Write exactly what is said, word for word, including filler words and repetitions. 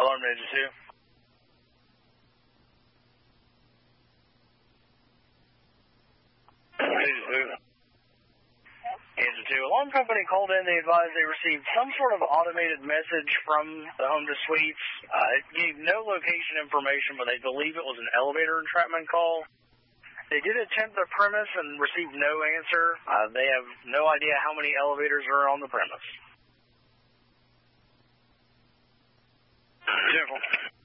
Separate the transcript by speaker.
Speaker 1: Alarm Ninja two. Ninja two. Ninja two. Alarm company called in. They advised they received some sort of automated message from the Home to Suites. Uh, it gave no location information, but they believe it was an elevator entrapment call. They did attempt the premise and received no answer. Uh, they have no idea how many elevators are on the premise. Simple.